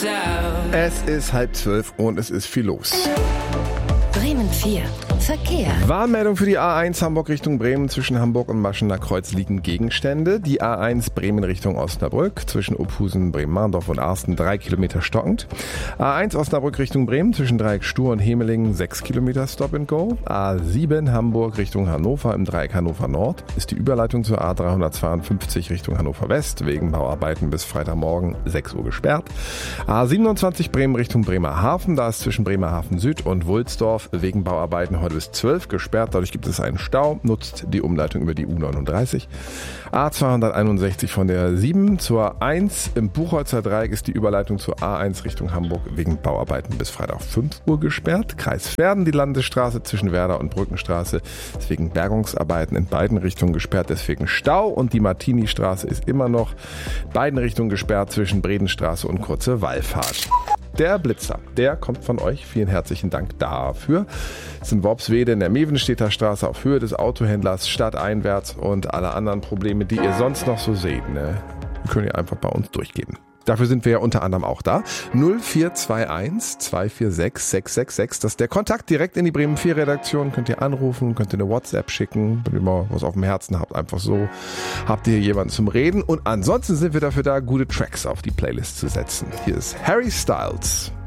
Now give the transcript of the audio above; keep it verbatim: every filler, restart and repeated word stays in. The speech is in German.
Es ist halb zwölf und es ist viel los. Bremen vier. Verkehr. Warnmeldung für die A eins Hamburg Richtung Bremen. Zwischen Hamburg und Maschener Kreuz liegen Gegenstände. Die A eins Bremen Richtung Osnabrück. Zwischen Ophusen, Bremen-Mahndorf und Arsten drei Kilometer stockend. A eins Osnabrück Richtung Bremen. Zwischen Dreieck Stur und Hemelingen sechs Kilometer Stop and Go. A sieben Hamburg Richtung Hannover im Dreieck Hannover Nord. Ist die Überleitung zur A dreihundertzweiundfünfzig Richtung Hannover West. Wegen Bauarbeiten bis Freitagmorgen sechs Uhr gesperrt. A siebenundzwanzig Bremen Richtung Bremerhaven. Da ist zwischen Bremerhaven Süd und Wulsdorf wegen Bauarbeiten heute bis zwölf gesperrt. Dadurch gibt es einen Stau. Nutzt die Umleitung über die U neununddreißig. A zweihunderteinundsechzig von der sieben zur eins. Im Buchholzer Dreieck ist die Überleitung zur A eins Richtung Hamburg wegen Bauarbeiten bis Freitag fünf Uhr gesperrt. Kreis Verden, die Landesstraße zwischen Werder und Brückenstraße ist wegen Bergungsarbeiten in beiden Richtungen gesperrt, deswegen Stau. Und die Martini-Straße ist immer noch beiden Richtungen gesperrt zwischen Bredenstraße und Kurze Wallfahrt. Der Blitzer, der kommt von euch. Vielen herzlichen Dank dafür. Es ist in Worpswede in der Mevenstädter Straße auf Höhe des Autohändlers stadteinwärts und alle anderen Probleme, die ihr sonst noch so seht, ne, die könnt ihr einfach bei uns durchgeben. Dafür sind wir ja unter anderem auch da. null vier zwei eins zwei vier sechs sechs sechs sechs. Das ist der Kontakt direkt in die Bremen vier Redaktion. Könnt ihr anrufen, könnt ihr eine WhatsApp schicken. Wenn ihr mal was auf dem Herzen habt, einfach so. Habt ihr hier jemanden zum Reden. Und ansonsten sind wir dafür da, gute Tracks auf die Playlist zu setzen. Hier ist Harry Styles.